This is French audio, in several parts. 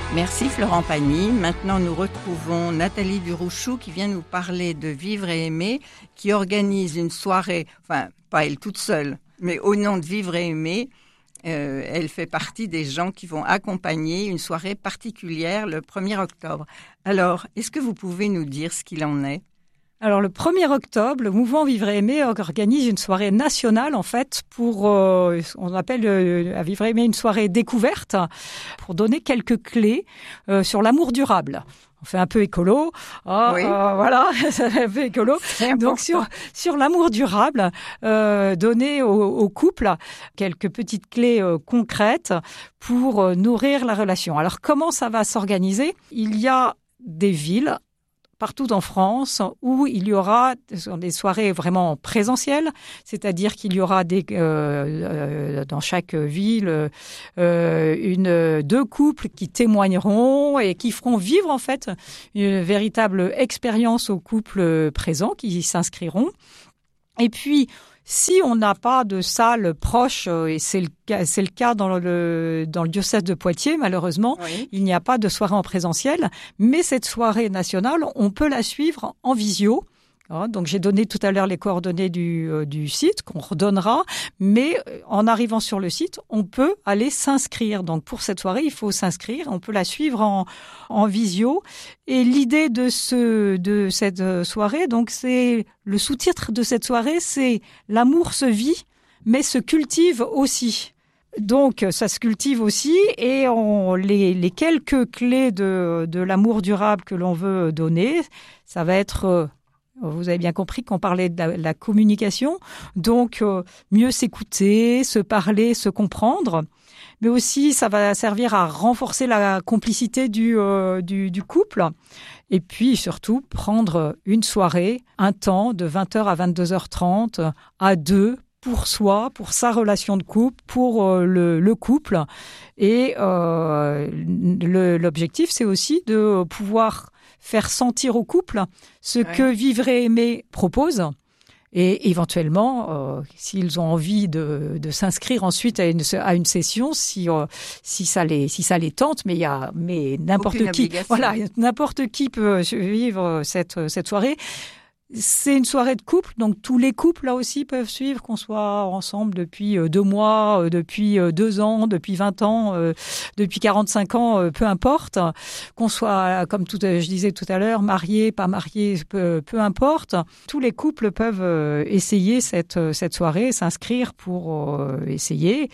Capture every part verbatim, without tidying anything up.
Merci Florent Pagny. Maintenant, nous retrouvons Nathalie Durouchou qui vient nous parler de Vivre et Aimer, qui organise une soirée, enfin, pas elle toute seule, mais au nom de Vivre et Aimer, euh, elle fait partie des gens qui vont accompagner une soirée particulière le premier octobre. Alors, est-ce que vous pouvez nous dire ce qu'il en est ? Alors, le premier octobre, le mouvement Vivre et Aimer organise une soirée nationale, en fait, pour, euh, on appelle euh, à Vivre et Aimer une soirée découverte, pour donner quelques clés euh, sur l'amour durable. On fait un peu écolo, oh, oui. euh, voilà, c'est un peu écolo. Donc sur sur l'amour durable, euh, donner aux, aux couples quelques petites clés euh, concrètes pour euh, nourrir la relation. Alors comment ça va s'organiser ? Il y a des villes partout en France où il y aura des soirées vraiment présentielles, c'est-à-dire qu'il y aura des, euh, dans chaque ville euh, une, deux couples qui témoigneront et qui feront vivre en fait une véritable expérience aux couples présents qui s'inscriront. Et puis, si on n'a pas de salle proche, et c'est le cas, c'est le cas dans le, dans le diocèse de Poitiers, malheureusement, oui. Il n'y a pas de soirée en présentiel, mais cette soirée nationale, on peut la suivre en visio. Donc, j'ai donné tout à l'heure les coordonnées du, euh, du site qu'on redonnera, mais en arrivant sur le site, on peut aller s'inscrire. Donc, pour cette soirée, il faut s'inscrire. On peut la suivre en, en visio. Et l'idée de ce, de cette soirée, donc, c'est le sous-titre de cette soirée, c'est l'amour se vit, mais se cultive aussi. Donc, ça se cultive aussi et on, les, les quelques clés de, de l'amour durable que l'on veut donner, ça va être euh, vous avez bien compris qu'on parlait de la, la communication, donc euh, mieux s'écouter, se parler, se comprendre, mais aussi ça va servir à renforcer la complicité du, euh, du, du couple, et puis surtout prendre une soirée, un temps de vingt heures à vingt-deux heures trente à deux, pour soi, pour sa relation de couple, pour euh, le, le couple, et euh, le, l'objectif c'est aussi de pouvoir faire sentir au couple ce ouais. que Vivre et Aimer propose et éventuellement, euh, s'ils ont envie de, de s'inscrire ensuite à une, à une session, si, euh, si, ça les, si ça les tente, mais, il y a, mais n'importe Aucune qui, obligation. Voilà, n'importe qui peut vivre cette, cette soirée. C'est une soirée de couple, donc tous les couples là aussi peuvent suivre, qu'on soit ensemble depuis deux mois, depuis deux ans, depuis vingt ans, depuis quarante-cinq ans, peu importe, qu'on soit, comme tout, je disais tout à l'heure, marié, pas marié, peu, peu importe. Tous les couples peuvent essayer cette cette soirée, s'inscrire pour essayer.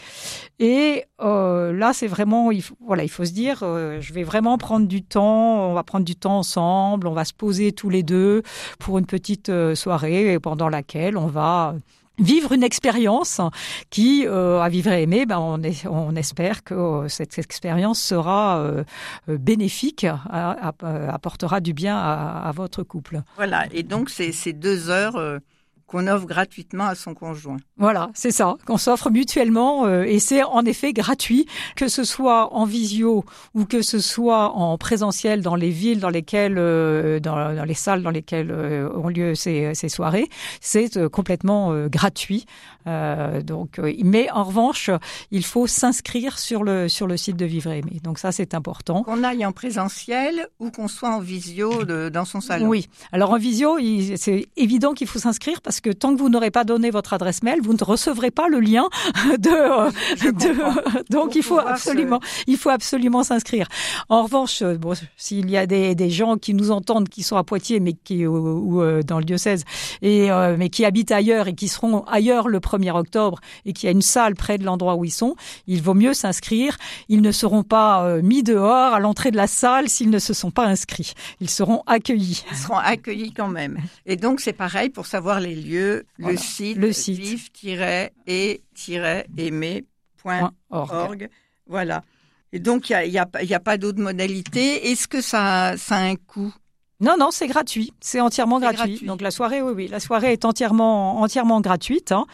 Et euh, là, c'est vraiment, il faut, voilà, il faut se dire, euh, je vais vraiment prendre du temps, on va prendre du temps ensemble, on va se poser tous les deux pour une petite petite soirée pendant laquelle on va vivre une expérience qui, euh, à Vivre et Aimer, ben on, est, on espère que euh, cette expérience sera euh, bénéfique, à, à, apportera du bien à, à votre couple. Voilà, et donc c'est ces deux heures euh, qu'on offre gratuitement à son conjoint. Voilà, c'est ça, qu'on s'offre mutuellement euh, et c'est en effet gratuit, que ce soit en visio ou que ce soit en présentiel dans les villes dans lesquelles, euh, dans, dans les salles dans lesquelles euh, ont lieu ces, ces soirées, c'est euh, complètement euh, gratuit. Euh, donc, euh, mais en revanche, il faut s'inscrire sur le sur le site de Vivre et Aimer. Donc ça, c'est important. Qu'on aille en présentiel ou qu'on soit en visio de, dans son salon. Oui. Alors en visio, il, c'est évident qu'il faut s'inscrire parce que tant que vous n'aurez pas donné votre adresse mail, vous ne recevrez pas le lien de. Euh, de donc Pour il faut absolument, se... il faut absolument s'inscrire. En revanche, bon, s'il y a des des gens qui nous entendent, qui sont à Poitiers, mais qui ou, ou euh, dans le diocèse, et euh, mais qui habitent ailleurs et qui seront ailleurs le premier octobre et qu'il y a une salle près de l'endroit où ils sont, il vaut mieux s'inscrire. Ils ne seront pas euh, mis dehors à l'entrée de la salle s'ils ne se sont pas inscrits. Ils seront accueillis. Ils seront accueillis quand même. Et donc, c'est pareil pour savoir les lieux, voilà. le site, le site. vivre et aimer point org. Voilà. Et donc, il n'y a, y a, y a pas d'autres modalités. Est-ce que ça, ça a un coût ? Non, non, c'est gratuit. C'est entièrement c'est gratuit. gratuit. Donc la soirée, oui, oui, la soirée est entièrement, entièrement gratuite. Hein.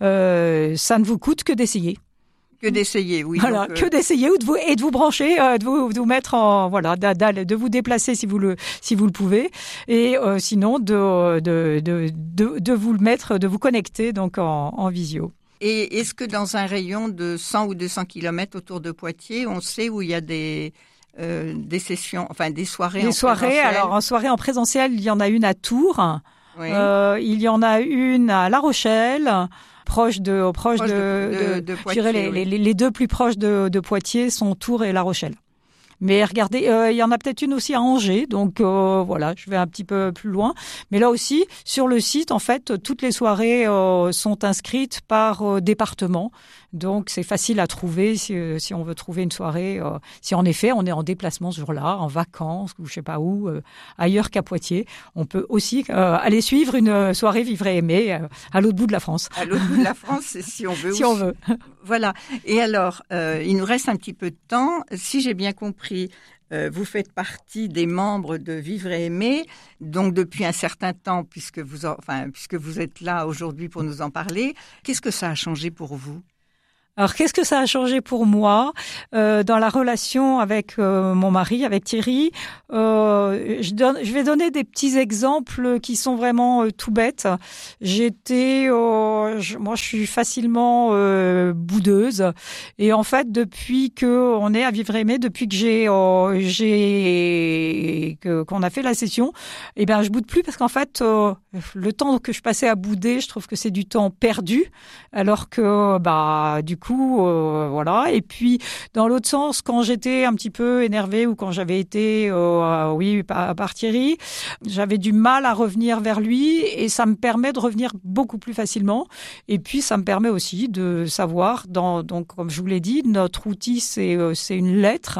Euh, ça ne vous coûte que d'essayer. Que d'essayer, oui. Voilà, donc, que euh... d'essayer ou de vous et de vous brancher, euh, de vous de vous mettre en voilà, de, de vous déplacer si vous le si vous le pouvez, et euh, sinon de, de de de de vous le mettre, de vous connecter donc en, en visio. Et est-ce que dans un rayon de cent ou deux cents kilomètres autour de Poitiers, on sait où il y a des euh, des sessions, enfin des soirées des en soirées, présentiel. Alors, en soirée en présentiel, il y en a une à Tours. Oui. Euh, il y en a une à La Rochelle, proche de, proche, Proche de, de- de, de- de je Poitiers, dirais les, oui. les, les deux plus proches de, de Poitiers sont Tours et La Rochelle. Mais regardez, euh, il y en a peut-être une aussi à Angers, donc euh, voilà, je vais un petit peu plus loin. Mais là aussi, sur le site, en fait, toutes les soirées euh, sont inscrites par euh, département. Donc c'est facile à trouver si, si on veut trouver une soirée. Euh, si en effet on est en déplacement ce jour-là, en vacances ou je sais pas où, euh, ailleurs qu'à Poitiers, on peut aussi euh, aller suivre une soirée Vivre et Aimer euh, à l'autre bout de la France. À l'autre bout de la France, si on veut. Si on veut. Voilà. Et alors, euh, il nous reste un petit peu de temps. Si j'ai bien compris, euh, vous faites partie des membres de Vivre et Aimer, donc depuis un certain temps, puisque vous, en- enfin, puisque vous êtes là aujourd'hui pour nous en parler. Qu'est-ce que ça a changé pour vous ? Alors, qu'est-ce que ça a changé pour moi euh, dans la relation avec euh, mon mari, avec Thierry? euh, je, donne, je vais donner des petits exemples qui sont vraiment euh, tout bêtes. J'étais, euh, je, moi, je suis facilement euh, boudeuse, et en fait, depuis que on est à Vivre et Aimer, depuis que j'ai, euh, j'ai, que, qu'on a fait la session, eh ben, je boude plus parce qu'en fait, euh, le temps que je passais à bouder, je trouve que c'est du temps perdu, alors que, bah, du coup, euh, voilà. Et puis, dans l'autre sens, quand j'étais un petit peu énervée ou quand j'avais été, euh, oui, par, par Thierry, j'avais du mal à revenir vers lui, et ça me permet de revenir beaucoup plus facilement. Et puis, ça me permet aussi de savoir, dans, donc, comme je vous l'ai dit, notre outil, c'est, euh, c'est une lettre.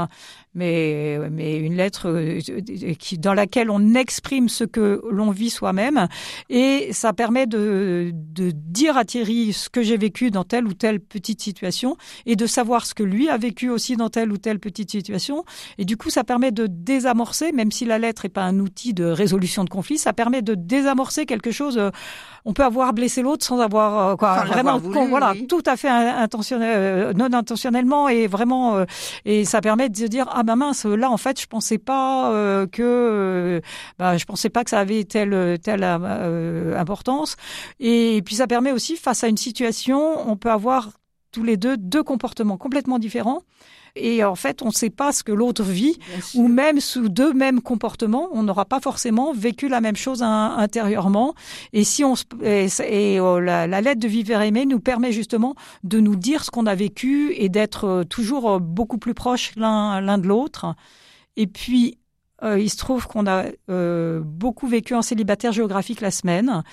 Mais, mais une lettre qui, dans laquelle on exprime ce que l'on vit soi-même, et ça permet de, de dire à Thierry ce que j'ai vécu dans telle ou telle petite situation, et de savoir ce que lui a vécu aussi dans telle ou telle petite situation. Et du coup, ça permet de désamorcer, même si la lettre n'est pas un outil de résolution de conflit, ça permet de désamorcer quelque chose. On peut avoir blessé l'autre sans avoir quoi, sans vraiment, voulu, con, voilà, oui. tout à fait intentionnel, non intentionnellement, et vraiment, euh, et ça permet de se dire ah ben mince, là en fait je pensais pas euh, que, euh, bah, je pensais pas que ça avait telle telle euh, importance. Et, et puis ça permet aussi, face à une situation, on peut avoir tous les deux deux comportements complètement différents. Et en fait, on ne sait pas ce que l'autre vit, ou même sous deux mêmes comportements, on n'aura pas forcément vécu la même chose in- intérieurement. Et si on se, et, et euh, la, la lettre de Vivre et Aimer nous permet justement de nous dire ce qu'on a vécu et d'être euh, toujours euh, beaucoup plus proches l'un, l'un de l'autre. Et puis, euh, il se trouve qu'on a euh, beaucoup vécu en célibataire géographique la semaine.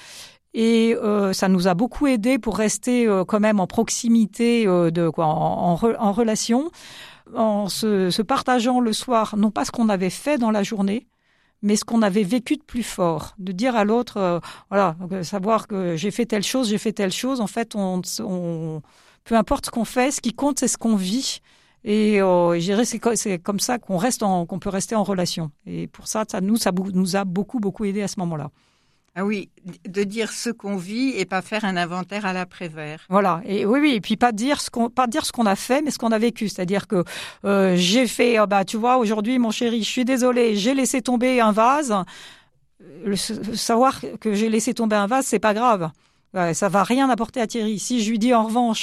Et euh, ça nous a beaucoup aidé pour rester euh, quand même en proximité, euh, de quoi, en, en, re, en relation, en se, se partageant le soir, non pas ce qu'on avait fait dans la journée, mais ce qu'on avait vécu de plus fort. De dire à l'autre, euh, voilà, savoir que j'ai fait telle chose, j'ai fait telle chose. En fait, on, on, peu importe ce qu'on fait, ce qui compte, c'est ce qu'on vit. Et euh, je dirais c'est, c'est comme ça qu'on reste, en, qu'on peut rester en relation. Et pour ça, ça nous, ça nous a beaucoup, beaucoup aidé à ce moment-là. Ah oui, de dire ce qu'on vit et pas faire un inventaire à l'après-vert. Voilà, et oui, oui, et puis pas dire ce qu'on, pas dire ce qu'on a fait, mais ce qu'on a vécu. C'est-à-dire que euh, j'ai fait, oh bah tu vois, aujourd'hui, mon chéri, je suis désolée, j'ai laissé tomber un vase. Le, savoir que j'ai laissé tomber un vase, c'est pas grave. Ouais, ça va rien apporter à Thierry. Si je lui dis en revanche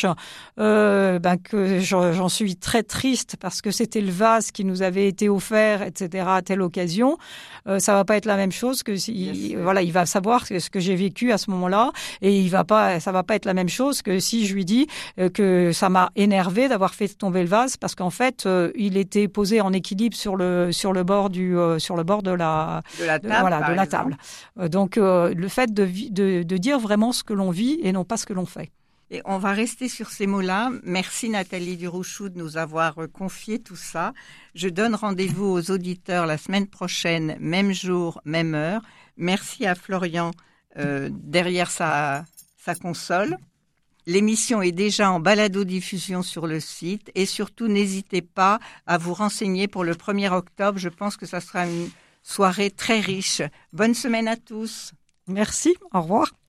euh, ben que j'en, j'en suis très triste parce que c'était le vase qui nous avait été offert, et cetera à telle occasion, euh, ça va pas être la même chose que si yes, voilà, il va savoir ce que j'ai vécu à ce moment-là, et il va pas, ça va pas être la même chose que si je lui dis euh, que ça m'a énervé d'avoir fait tomber le vase parce qu'en fait euh, il était posé en équilibre sur le sur le bord du euh, sur le bord de la de la table, de, voilà de la exemple. table. Euh, donc euh, le fait de, de de dire vraiment ce que l'on vit et non pas ce que l'on fait. Et on va rester sur ces mots-là. Merci Nathalie Durouchou de nous avoir confié tout ça. Je donne rendez-vous aux auditeurs la semaine prochaine, même jour, même heure. Merci à Florian euh, derrière sa, sa console. L'émission est déjà en balado-diffusion sur le site, et surtout n'hésitez pas à vous renseigner pour le premier octobre. Je pense que ça sera une soirée très riche. Bonne semaine à tous. Merci, au revoir.